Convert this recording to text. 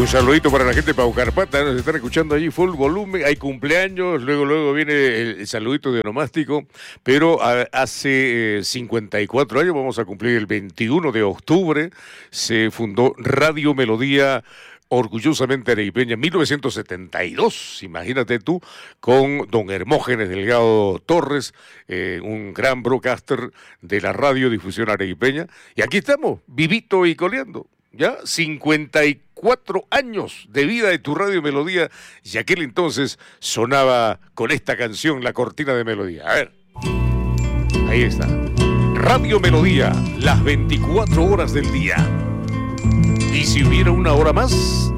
Un saludito para la gente de Paucarpata, nos están escuchando allí full volumen, hay cumpleaños, luego viene el saludito de onomástico, pero hace 54 años, vamos a cumplir el 21 de octubre, se fundó Radio Melodía, orgullosamente arequipeña, 1972, imagínate tú, con don Hermógenes Delgado Torres, un gran broadcaster de la radiodifusión arequipeña, y aquí estamos, vivito y coleando. Ya 54 años de vida de tu Radio Melodía, y aquel entonces sonaba con esta canción la cortina de Melodía. A ver, ahí está. Radio Melodía, las 24 horas del día. Y si hubiera una hora más,